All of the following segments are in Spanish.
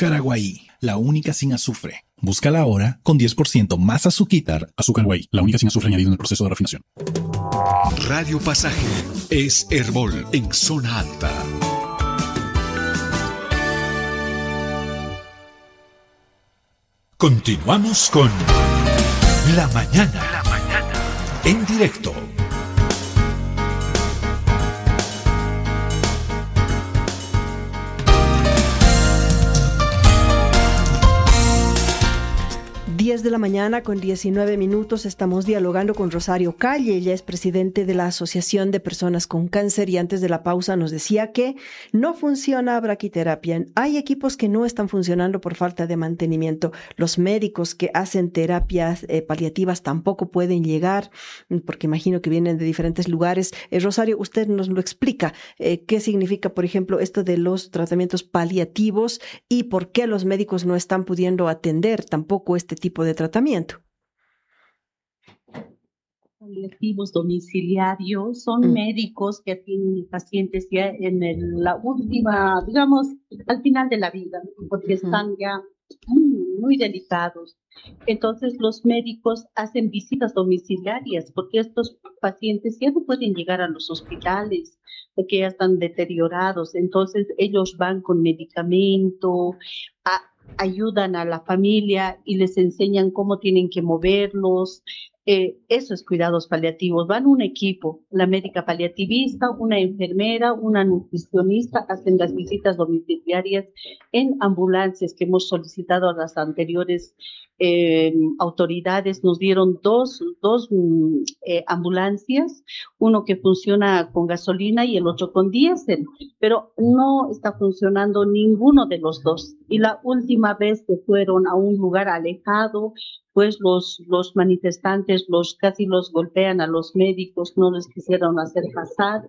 Azúcar Aguaí, la única sin azufre. Búscala ahora con 10% más azuquitar. Azúcar Aguaí, la única sin azufre añadido en el proceso de refinación. Radio Pasaje es Herbol en zona alta. Continuamos con La Mañana. En directo. De la mañana con 19 minutos estamos dialogando con Rosario Calle. Ella es presidente de la Asociación de Personas con Cáncer y antes de la pausa nos decía que no funciona braquiterapia. Hay equipos que no están funcionando por falta de mantenimiento. Los médicos que hacen terapias paliativas tampoco pueden llegar porque imagino que vienen de diferentes lugares. Rosario, usted nos lo explica. ¿Qué significa, por ejemplo, esto de los tratamientos paliativos y por qué los médicos no están pudiendo atender tampoco este tipo de tratamiento? Paliativos domiciliarios son médicos que atienden pacientes ya en la última, digamos, al final de la vida, porque están ya muy delicados. Entonces los médicos hacen visitas domiciliarias porque estos pacientes ya no pueden llegar a los hospitales porque ya están deteriorados. Entonces ellos van con medicamento, ayudan a la familia y les enseñan cómo tienen que moverlos. Eso es cuidados paliativos. Van un equipo, la médica paliativista, una enfermera, una nutricionista, hacen las visitas domiciliarias en ambulancias que hemos solicitado a las anteriores autoridades. Nos dieron dos ambulancias, uno que funciona con gasolina y el otro con diésel, pero no está funcionando ninguno de los dos. Y la última vez que fueron a un lugar alejado, pues los manifestantes casi los golpean a los médicos, no les quisieron hacer pasar.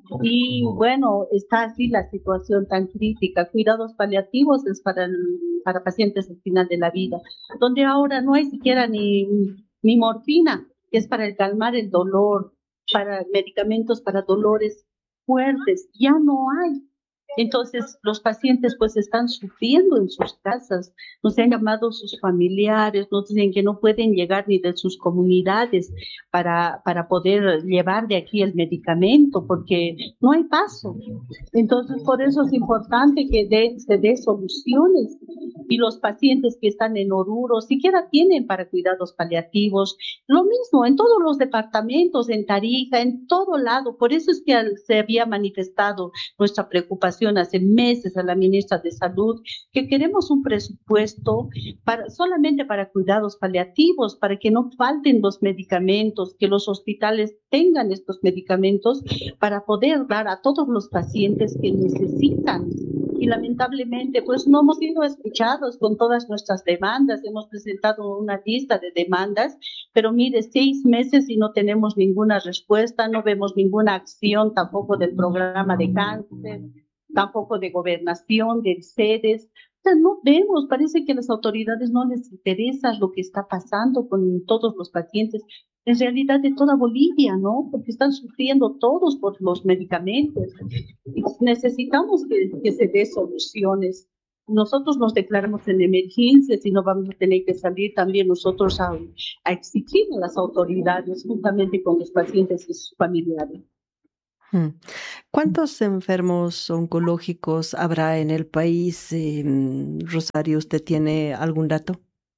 Y bueno, está así la situación tan crítica. Cuidados paliativos es para pacientes al final de la vida, donde ahora no hay siquiera ni morfina, que es para calmar el dolor, para medicamentos para dolores fuertes, ya no hay. Entonces los pacientes pues están sufriendo en sus casas, nos han llamado sus familiares, nos dicen que no pueden llegar ni de sus comunidades para poder llevar de aquí el medicamento porque no hay paso. Entonces por eso es importante que se dé soluciones y los pacientes que están en Oruro siquiera tienen para cuidados paliativos, lo mismo en todos los departamentos, en Tarija, en todo lado. Por eso es que se había manifestado nuestra preocupación hace meses a la ministra de Salud, que queremos un presupuesto solamente para cuidados paliativos, para que no falten los medicamentos, que los hospitales tengan estos medicamentos para poder dar a todos los pacientes que necesitan. Y lamentablemente, pues no hemos sido escuchados con todas nuestras demandas. Hemos presentado una lista de demandas, pero mire, 6 meses y no tenemos ninguna respuesta, no vemos ninguna acción tampoco del programa de cáncer, tampoco de gobernación, de sedes. O sea, no vemos, parece que a las autoridades no les interesa lo que está pasando con todos los pacientes, en realidad de toda Bolivia, ¿no? Porque están sufriendo todos por los medicamentos. Y necesitamos que se dé soluciones. Nosotros nos declaramos en emergencia, si no vamos a tener que salir también nosotros a exigir a las autoridades juntamente con los pacientes y sus familiares. ¿Cuántos enfermos oncológicos habrá en el país? Rosario, ¿usted tiene algún dato?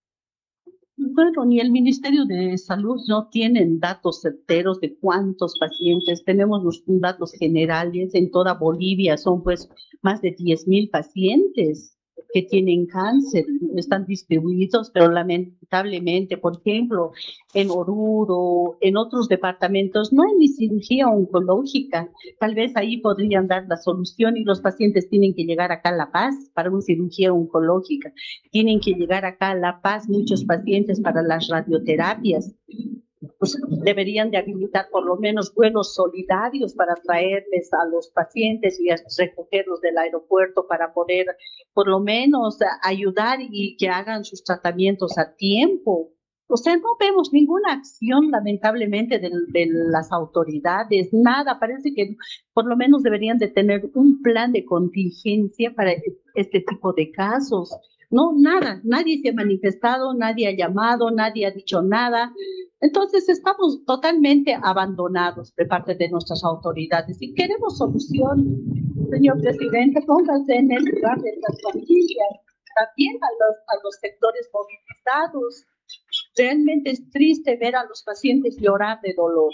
Bueno, ni el Ministerio de Salud no tienen datos certeros de cuántos pacientes. Tenemos los datos generales en toda Bolivia, son pues más de 10,000 pacientes que tienen cáncer, están distribuidos, pero lamentablemente, por ejemplo, en Oruro, en otros departamentos, no hay ni cirugía oncológica. Tal vez ahí podrían dar la solución y los pacientes tienen que llegar acá a La Paz para una cirugía oncológica. Tienen que llegar acá a La Paz muchos pacientes para las radioterapias. Pues deberían de habilitar por lo menos vuelos solidarios para traerles a los pacientes y a recogerlos del aeropuerto para poder por lo menos ayudar y que hagan sus tratamientos a tiempo. O sea, no vemos ninguna acción, lamentablemente, de las autoridades, nada. Parece que por lo menos deberían de tener un plan de contingencia para este tipo de casos. No, nada, nadie se ha manifestado, nadie ha llamado, nadie ha dicho nada. Entonces estamos totalmente abandonados de parte de nuestras autoridades y queremos solución. Señor presidente, póngase en el lugar de estas familias, también a los sectores movilizados. Realmente es triste ver a los pacientes llorar de dolor.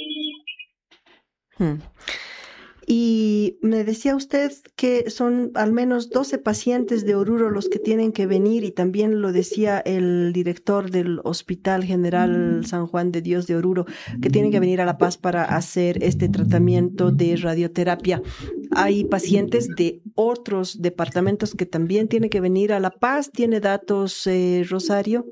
Y me decía usted que son al menos 12 pacientes de Oruro los que tienen que venir, y también lo decía el director del Hospital General San Juan de Dios de Oruro, que tienen que venir a La Paz para hacer este tratamiento de radioterapia. Hay pacientes de otros departamentos que también tienen que venir a La Paz. ¿Tiene datos, Rosario?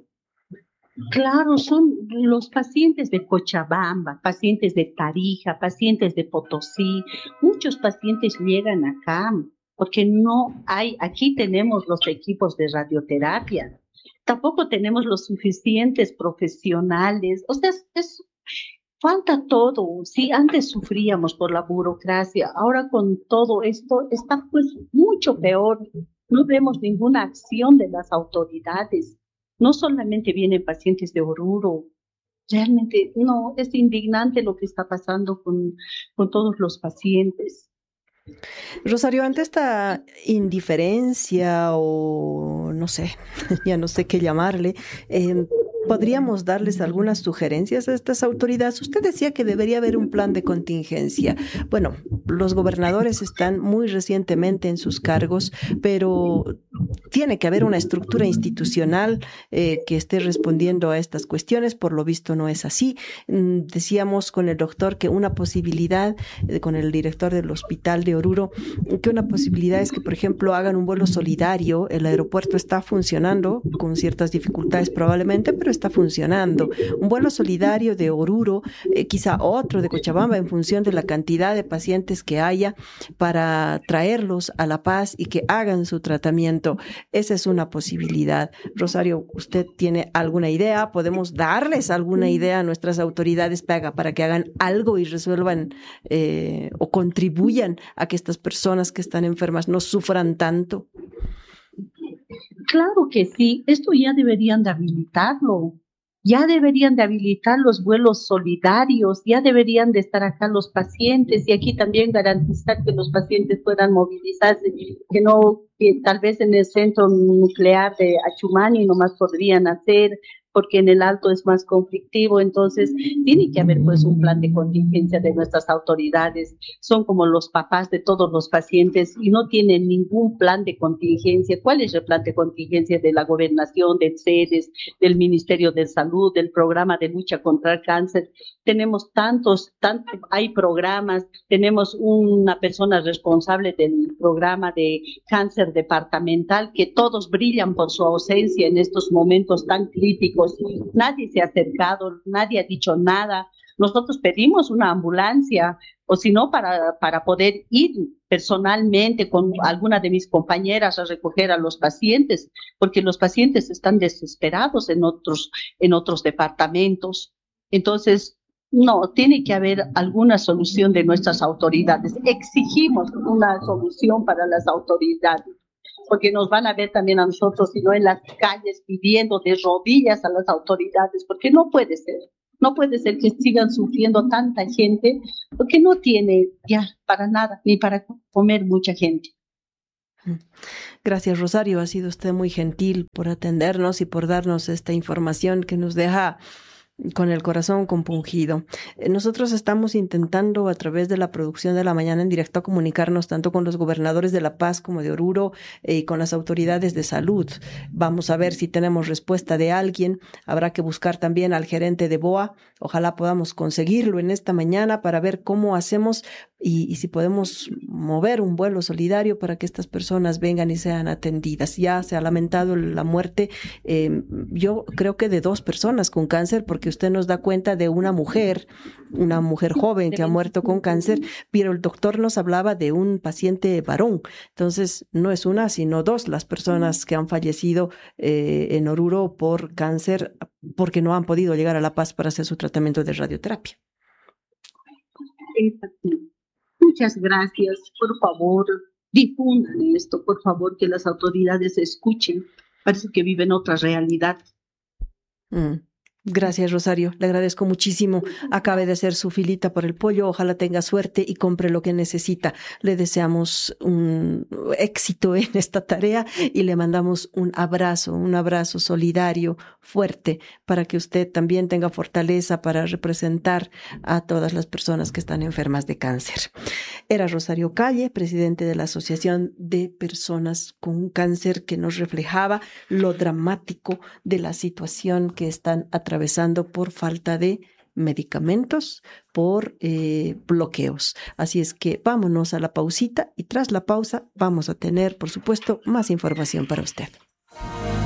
Claro, son los pacientes de Cochabamba, pacientes de Tarija, pacientes de Potosí. Muchos pacientes llegan acá porque no hay, aquí tenemos los equipos de radioterapia, tampoco tenemos los suficientes profesionales. O sea, falta todo. Sí, antes sufríamos por la burocracia, ahora con todo esto está pues mucho peor. No vemos ninguna acción de las autoridades. No solamente vienen pacientes de Oruro, realmente no, es indignante lo que está pasando con todos los pacientes. Rosario, ante esta indiferencia o no sé, ya no sé qué llamarle, ¿podríamos darles algunas sugerencias a estas autoridades? Usted decía que debería haber un plan de contingencia. Bueno, los gobernadores están muy recientemente en sus cargos, pero tiene que haber una estructura institucional que esté respondiendo a estas cuestiones. Por lo visto no es así. Decíamos con el doctor que una posibilidad, con el director del hospital de Oruro, que una posibilidad es que, por ejemplo, hagan un vuelo solidario. El aeropuerto está funcionando con ciertas dificultades probablemente, pero está funcionando. Un vuelo solidario de Oruro, quizá otro de Cochabamba, en función de la cantidad de pacientes que haya, para traerlos a La Paz y que hagan su tratamiento. Esa es una posibilidad. Rosario, ¿usted tiene alguna idea? ¿Podemos darles alguna idea a nuestras autoridades para que hagan algo y resuelvan o contribuyan a que estas personas que están enfermas no sufran tanto? Claro que sí, esto ya deberían de habilitarlo. Ya deberían de habilitar los vuelos solidarios, ya deberían de estar acá los pacientes y aquí también garantizar que los pacientes puedan movilizarse, que tal vez en el centro nuclear de Achumani nomás podrían hacer, porque en el Alto es más conflictivo. Entonces tiene que haber pues un plan de contingencia de nuestras autoridades. Son como los papás de todos los pacientes y no tienen ningún plan de contingencia. ¿Cuál es el plan de contingencia de la gobernación, del CEDES, del Ministerio de Salud, del programa de lucha contra el cáncer? Tenemos hay programas, tenemos una persona responsable del programa de cáncer departamental, que todos brillan por su ausencia en estos momentos tan críticos. Nadie se ha acercado, nadie ha dicho nada. Nosotros pedimos una ambulancia, o si no, para poder ir personalmente con alguna de mis compañeras a recoger a los pacientes, porque los pacientes están desesperados en otros departamentos. Entonces, no, tiene que haber alguna solución de nuestras autoridades. Exigimos una solución para las autoridades, porque nos van a ver también a nosotros, sino en las calles pidiendo de rodillas a las autoridades, porque no puede ser que sigan sufriendo tanta gente, porque no tiene ya para nada, ni para comer mucha gente. Gracias, Rosario. Ha sido usted muy gentil por atendernos y por darnos esta información que nos deja con el corazón compungido. Nosotros estamos intentando a través de la producción de La Mañana en Directo comunicarnos tanto con los gobernadores de La Paz como de Oruro y con las autoridades de salud. Vamos a ver si tenemos respuesta de alguien. Habrá que buscar también al gerente de BOA. Ojalá podamos conseguirlo en esta mañana para ver cómo hacemos y si podemos mover un vuelo solidario para que estas personas vengan y sean atendidas. Ya se ha lamentado la muerte, yo creo que de 2 personas con cáncer, porque usted nos da cuenta de una mujer joven que ha muerto con cáncer, pero el doctor nos hablaba de un paciente varón. Entonces, no es una, sino 2 las personas que han fallecido en Oruro por cáncer, porque no han podido llegar a La Paz para hacer su tratamiento de radioterapia. Muchas gracias, por favor, difundan esto, por favor, que las autoridades escuchen. Parece que viven otra realidad. Gracias, Rosario. Le agradezco muchísimo. Acabe de hacer su filita por el pollo. Ojalá tenga suerte y compre lo que necesita. Le deseamos un éxito en esta tarea y le mandamos un abrazo solidario, fuerte, para que usted también tenga fortaleza para representar a todas las personas que están enfermas de cáncer. Era Rosario Calle, presidente de la Asociación de Personas con Cáncer, que nos reflejaba lo dramático de la situación que están atravesando por falta de medicamentos, por bloqueos. Así es que vámonos a la pausita y tras la pausa vamos a tener, por supuesto, más información para usted.